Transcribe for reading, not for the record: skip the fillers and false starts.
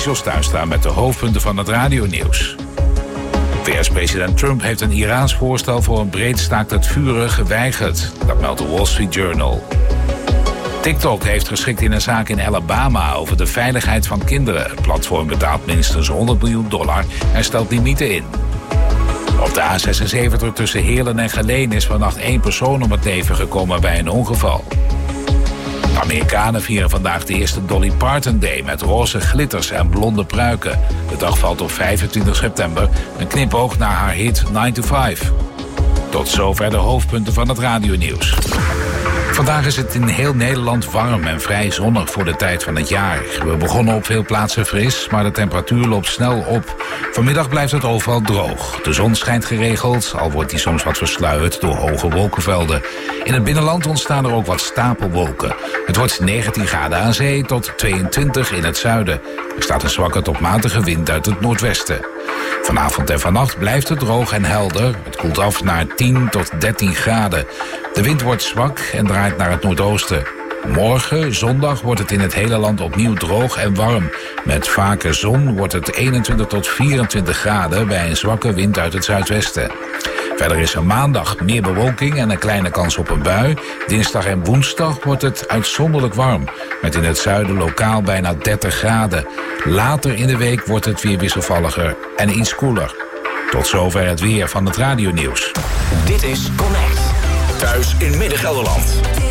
is Jos Tuinstra met de hoofdpunten van het radionieuws. VS-president Trump heeft een Iraans voorstel voor een breed staakt het vuren geweigerd. Dat meldt de Wall Street Journal. TikTok heeft geschikt in een zaak in Alabama over de veiligheid van kinderen. Het platform betaalt minstens $100 miljoen en stelt limieten in. Op de A76 tussen Heerlen en Geleen is vannacht 1 persoon om het leven gekomen bij een ongeval. De Amerikanen vieren vandaag de eerste Dolly Parton Day met roze glitters en blonde pruiken. De dag valt op 25 september, een knipoog naar haar hit 9 to 5. Tot zover de hoofdpunten van het radionieuws. Vandaag is het in heel Nederland warm en vrij zonnig voor de tijd van het jaar. We begonnen op veel plaatsen fris, maar de temperatuur loopt snel op. Vanmiddag blijft het overal droog. De zon schijnt geregeld, al wordt die soms wat versluierd door hoge wolkenvelden. In het binnenland ontstaan er ook wat stapelwolken. Het wordt 19 graden aan zee tot 22 in het zuiden. Er staat een zwakke tot matige wind uit het noordwesten. Vanavond en vannacht blijft het droog en helder. Het koelt af naar 10 tot 13 graden. De wind wordt zwak en draait naar het noordoosten. Morgen, zondag, wordt het in het hele land opnieuw droog en warm. Met vaker zon wordt het 21 tot 24 graden bij een zwakke wind uit het zuidwesten. Verder is er maandag meer bewolking en een kleine kans op een bui. Dinsdag en woensdag wordt het uitzonderlijk warm, met in het zuiden lokaal bijna 30 graden. Later in de week wordt het weer wisselvalliger en iets koeler. Tot zover het weer van het radionieuws. Dit is Connect. Thuis in Midden-Gelderland.